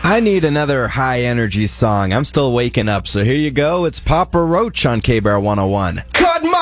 I need another high-energy song. I'm still waking up, so here you go. It's Papa Roach on K-Bear 101.